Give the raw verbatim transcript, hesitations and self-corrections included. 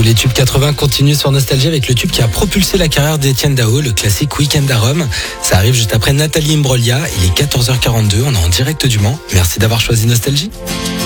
Les tubes quatre-vingts continuent sur Nostalgie avec le tube qui a propulsé la carrière d'Étienne Dao, le classique Week-end à Rome. Ça arrive juste après Nathalie Imbroglia. Il est quatorze heures quarante-deux, on est en direct du Mans. Merci d'avoir choisi Nostalgie.